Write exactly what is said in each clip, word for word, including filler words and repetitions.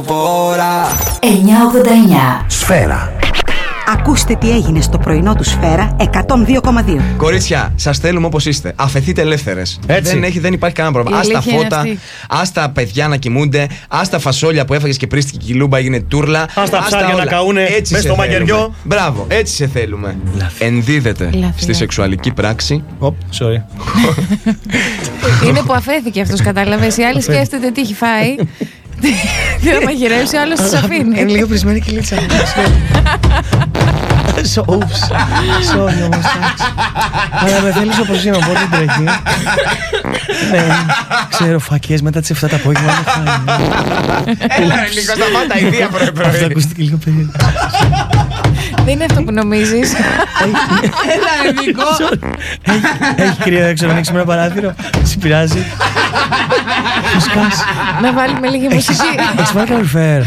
εννιακόσια ογδόντα εννιά Σφαίρα. Ακούστε τι έγινε στο πρωινό του Σφαίρα εκατόν δύο κόμμα δύο. Κορίτσια, σας θέλουμε όπως είστε. Αφεθείτε ελεύθερες. Δεν, έχει, δεν υπάρχει κανένα πρόβλημα. Ας τα φώτα, ας τα παιδιά να κοιμούνται, ας τα φασόλια που έφαγες και πρίστηκε και η λούμπα έγινε τούρλα. Ας τα ψάρια να καούνε μες στο μαγειριό. Μπράβο, έτσι σε θέλουμε. Λαφή. Ενδίδεται Λαφή. στη σεξουαλική πράξη. Οπ, sorry. Είναι που αφέθηκε αυτός, κατάλαβες. Οι άλλοι σκέφτεται τι έχει φάει. Τι θα μαγειρεύσει, ο άλλος τους αφήνει. Είναι λίγο πρισμένη κυλίτσα. Oops. Sorry όμως, εντάξει. Αλλά με θέλεις όπως είμαι, πότε τρέχει. Ναι, ξέρω, φακές μετά τις εφτά το απόγευμα δεν χάνει. Έλα ρε Νίκο, σταμάτα ιδέα πρωί-πρωί. Αυτό ακούστηκε λίγο περίεργο. Δεν είναι αυτό που νομίζεις. Έλα ρε Νίκο. Έχει κρύο έξω, να ανοίξουμε ένα παράθυρο. Σε πειράζει. Να βάλουμε λίγη μουσική. Έχεις βάλει καλοριφέρ.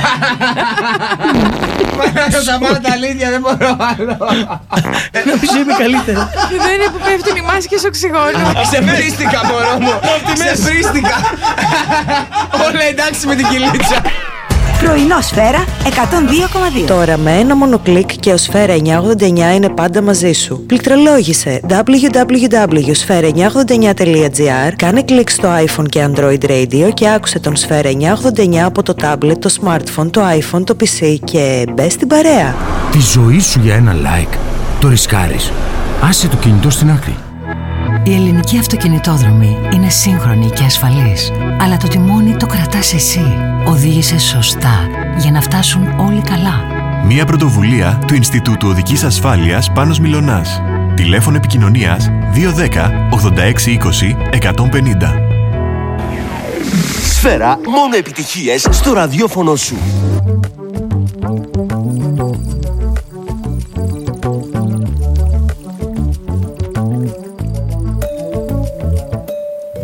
Σταμάτα, αλήθεια, δεν μπορώ άλλο. Νομίζω είμαι καλύτερα. Δεν είναι που πέφτουν οι μάσκες οξυγόνου. Ξεφρίστηκα μωρό μου. Ξεφρίστηκα. Όλα εντάξει με την κυλίτσα. Πρωινό Σφαίρα εκατόν δύο κόμμα δύο. Τώρα με ένα μόνο κλικ και ο Σφαίρα εννιακόσια ογδόντα εννιά είναι πάντα μαζί σου. Πληκτρολόγησε ντάμπλιου ντάμπλιου ντάμπλιου τελεία σφαίρα εννιακόσια ογδόντα εννιά τελεία τζι άρ, κάνε κλικ στο iPhone και Android Radio και άκουσε τον Σφαίρα εννιακόσια ογδόντα εννιά από το tablet, το smartphone, το iPhone, το πι σι και μπες στην παρέα. Τη ζωή σου για ένα like το ρισκάρεις. Άσε το κινητό στην άκρη. Η ελληνική αυτοκινητόδρομη είναι σύγχρονη και ασφαλής, αλλά το τιμόνι το κρατάς εσύ. Οδήγησε σωστά για να φτάσουν όλοι καλά. Μία πρωτοβουλία του Ινστιτούτου Οδικής Ασφάλειας Πάνος Μιλωνάς. Τηλέφωνο επικοινωνίας δύο ένα μηδέν ογδόντα έξι είκοσι εκατόν πενήντα. Σφαίρα, μόνο επιτυχίες στο ραδιόφωνο σου.